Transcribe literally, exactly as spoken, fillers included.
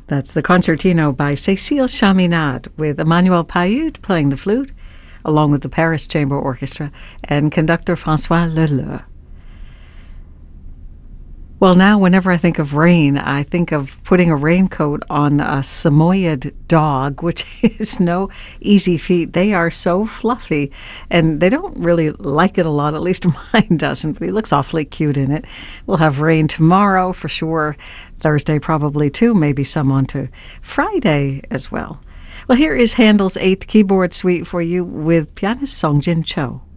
That's the Concertino by Cécile Chaminade, with Emmanuel Payud playing the flute, along with the Paris Chamber Orchestra and conductor François Leleu. Well, now whenever I think of rain, I think of putting a raincoat on a Samoyed dog, which is no easy feat. They are so fluffy, and they don't really like it a lot. At least mine doesn't, but he looks awfully cute in it. We'll have rain tomorrow for sure. Thursday probably too, maybe some on to Friday as well. Well, here is Handel's Eighth Keyboard Suite for you with pianist Song Jin Cho.